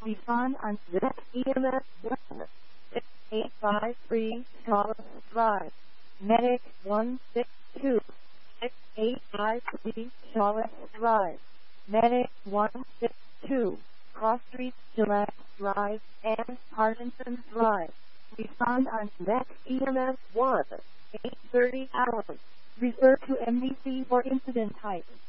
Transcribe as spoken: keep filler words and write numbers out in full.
Respond on this E M S one six eight five three Charles Drive. Medic one six two six eight five three Charlotte Drive. Medic one six two Cross Street, Gillette Drive, and Parkinson Drive. Respond on next E M S one eight thirty hours. Refer to M D C for incident type.